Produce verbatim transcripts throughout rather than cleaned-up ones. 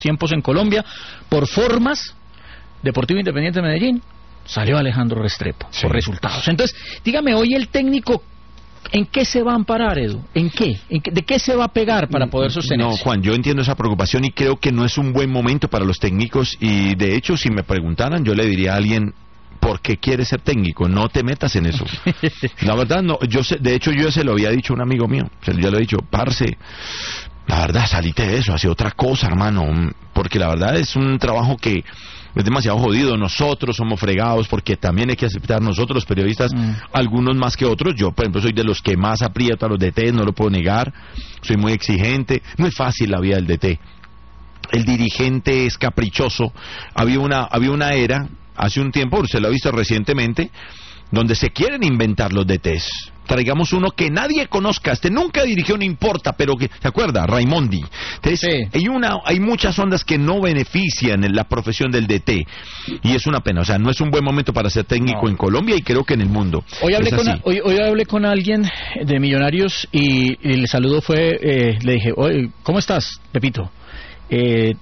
tiempos en Colombia, por formas, Deportivo Independiente de Medellín, salió Alejandro Restrepo, sí, por resultados. Entonces, dígame, hoy el técnico, ¿en qué se va a amparar, Edu? ¿En qué? ¿En qué? ¿De qué se va a pegar para poder sostenerse? No, Juan, yo entiendo esa preocupación y creo que no es un buen momento para los técnicos, y de hecho, si me preguntaran, yo le diría a alguien, ¿por qué quieres ser técnico? No te metas en eso. La verdad, no, yo sé, de hecho, yo ya se lo había dicho a un amigo mío, ya lo he dicho, parce, la verdad, salite de eso, hace otra cosa, hermano, porque la verdad es un trabajo que es demasiado jodido. Nosotros somos fregados porque también hay que aceptar nosotros los periodistas, mm. algunos más que otros. Yo, por ejemplo, soy de los que más aprieto a los D T, no lo puedo negar, soy muy exigente. No es fácil la vida del D T. El dirigente es caprichoso. Había una, había una era, hace un tiempo, usted lo ha visto recientemente, donde se quieren inventar los D Ts. Traigamos uno que nadie conozca, este nunca dirigió, no importa, pero que, ¿se acuerda? Raimondi. Entonces, sí. hay una, hay muchas ondas que no benefician en la profesión del D T, y es una pena. O sea, no es un buen momento para ser técnico no. en Colombia, y creo que en el mundo. Hoy hablé, con, a, hoy, hoy hablé con alguien de Millonarios, y, y el saludo fue, eh, le dije, oye, ¿cómo estás, Pepito? Eh,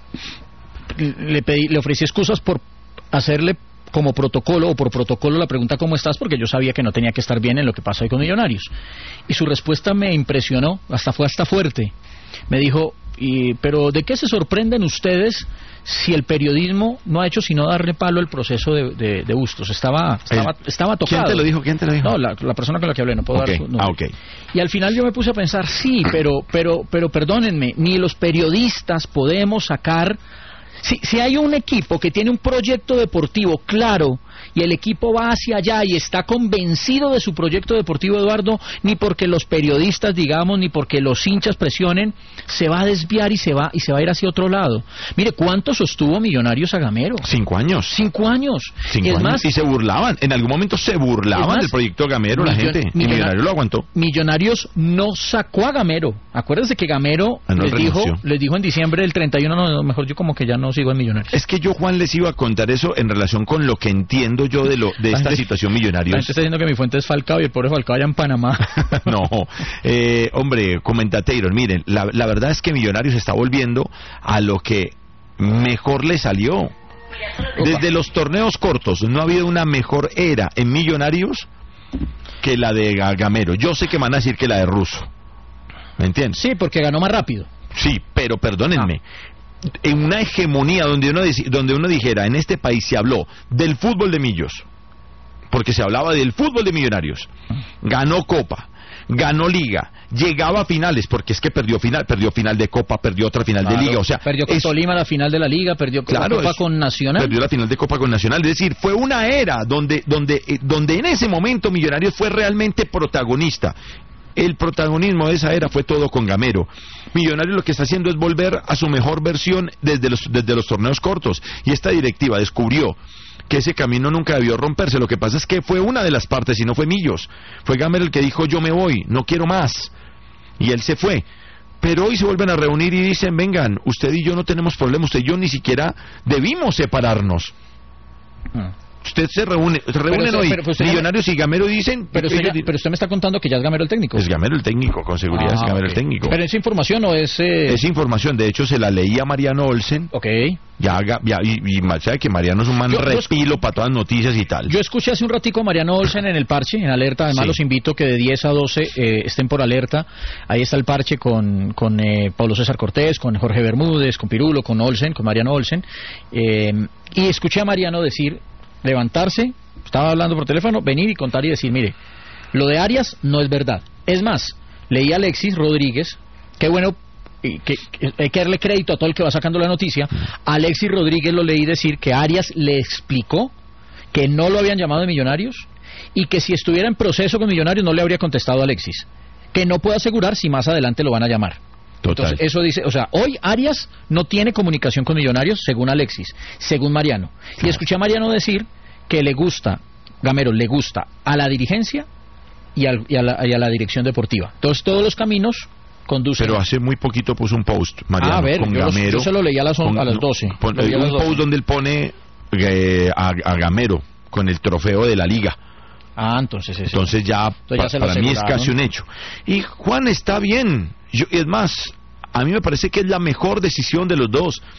le pedí, le ofrecí excusas por hacerle como protocolo o por protocolo la pregunta ¿cómo estás? Porque yo sabía que no tenía que estar bien en lo que pasó hoy con Millonarios. Y su respuesta me impresionó, hasta fue hasta fuerte. Me dijo, y, pero ¿de qué se sorprenden ustedes si el periodismo no ha hecho sino darle palo al proceso de, de, de Bustos? Estaba, estaba, estaba tocado. ¿Quién te lo dijo? ¿Quién te lo dijo? No, la, la persona con la que hablé, no puedo okay. dar su nombre. Ah, okay. Y al final yo me puse a pensar, sí, pero, pero, pero perdónenme, ni los periodistas podemos sacar. Si, si hay un equipo que tiene un proyecto deportivo claro y el equipo va hacia allá y está convencido de su proyecto deportivo, Eduardo, ni porque los periodistas, digamos, ni porque los hinchas presionen, se va a desviar y se va y se va a ir hacia otro lado. Mire, ¿cuánto sostuvo Millonarios a Gamero? Cinco años. Cinco años. Cinco y es años. Más, y se burlaban, en algún momento se burlaban más, del proyecto Gamero, la gente. Y Millonarios lo aguantó. Millonarios no sacó a Gamero. Acuérdense que Gamero ah, no, les dijo, les dijo en diciembre del treinta y uno, no, mejor yo como que ya no sigo en Millonarios. Es que yo, Juan, les iba a contar eso en relación con lo que entiendo yo de lo de esta situación Millonarios. La gente está diciendo que mi fuente es Falcao y el pobre Falcao allá en Panamá. No, eh, hombre, comentateros, miren, la, la verdad es que Millonarios está volviendo a lo que mejor le salió. Desde los torneos cortos no ha habido una mejor era en Millonarios que la de Gamero. Yo sé que van a decir que la de Russo, ¿me entiendes? Sí, porque ganó más rápido. Sí, pero perdónenme. Ah. En una hegemonía donde uno, donde uno dijera, en este país se habló del fútbol de Millos, porque se hablaba del fútbol de Millonarios, ganó Copa, ganó Liga, llegaba a finales, porque es que perdió final, perdió final de Copa, perdió otra final claro, de Liga, o sea, perdió con es, Tolima la final de la Liga, perdió claro, la Copa es, con Nacional, perdió la final de Copa con Nacional, es decir, fue una era donde, donde, donde en ese momento Millonarios fue realmente protagonista. El protagonismo de esa era fue todo con Gamero. Millonarios lo que está haciendo es volver a su mejor versión desde los, desde los torneos cortos. Y esta directiva descubrió que ese camino nunca debió romperse. Lo que pasa es que fue una de las partes y no fue Millos. Fue Gamero el que dijo yo me voy, no quiero más. Y él se fue. Pero hoy se vuelven a reunir y dicen, vengan, usted y yo no tenemos problema, usted y yo ni siquiera debimos separarnos. Hmm. Usted se reúne, se reúnen pero, hoy, pero, pues, Millonarios y Gamero dicen... Pero usted, ya, pero usted me está contando que ya es Gamero el técnico. Es Gamero el técnico, con seguridad ah, es Gamero okay. el técnico. ¿Pero es información o es...? Eh... Es información, de hecho se la leí a Mariano Olsen. Ok. Ya, ya y, y sabe que Mariano es un man yo, repilo yo, para todas noticias y tal. Yo escuché hace un ratico a Mariano Olsen en el Parche, en Alerta, además sí. los invito que de diez a doce eh, estén por Alerta. Ahí está el Parche con, con eh, Pablo César Cortés, con Jorge Bermúdez, con Pirulo, con Olsen, con Mariano Olsen. Eh, y escuché a Mariano decir, levantarse... Estaba hablando por teléfono, venir y contar y decir, mire, lo de Arias no es verdad. Es más, leí a Alexis Rodríguez, qué bueno, que, que, que hay que darle crédito a todo el que va sacando la noticia. A Alexis Rodríguez lo leí decir que Arias le explicó que no lo habían llamado de Millonarios y que si estuviera en proceso con Millonarios no le habría contestado a Alexis. Que no puede asegurar si más adelante lo van a llamar. Total. Entonces, eso dice, o sea, hoy Arias no tiene comunicación con Millonarios, según Alexis, según Mariano. Claro. Y escuché a Mariano decir que le gusta, Gamero le gusta a la dirigencia y, al, y, a, la, y a la dirección deportiva. Entonces todos los caminos conducen. Pero hace muy poquito puso un post, Mariano, ah, a ver, con yo, Gamero. Los, yo se lo leí a las, con, a las doce. Pon, un las post doce. Donde él pone eh, a, a Gamero con el trofeo de la Liga. Ah, entonces es Entonces ya, entonces ya pa, para mí es casi un hecho. Y Juan está bien. Yo, es más, A mí me parece que es la mejor decisión de los dos.